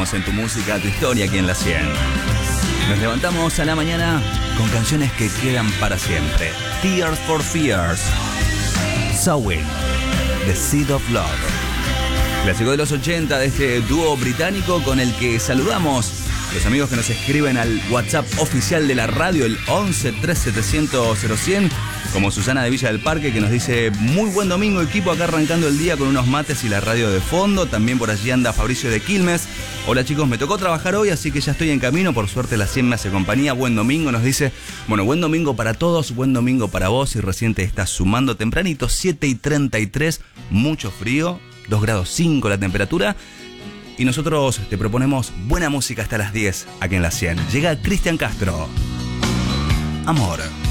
seguimos en Tu Música, Tu Historia aquí en La 100. Nos levantamos a la mañana con canciones que quedan para siempre. Tears for Fears, Sowing, The Seed of Love. Clásico de los 80 de este dúo británico con el que saludamos los amigos que nos escriben al WhatsApp oficial de la radio, el 11 3700 0100, como Susana de Villa del Parque, que nos dice: muy buen domingo, equipo, acá arrancando el día con unos mates y la radio de fondo. También por allí anda Fabricio de Quilmes. Hola chicos, me tocó trabajar hoy, así que ya estoy en camino. Por suerte la 100 me hace compañía. Buen domingo, nos dice. Bueno, buen domingo para todos, buen domingo para vos. Y recién te estás sumando tempranito, 7:33, mucho frío, 2 grados 5 la temperatura. Y nosotros te proponemos buena música hasta las 10 aquí en La 100. Llega Cristian Castro. Amor.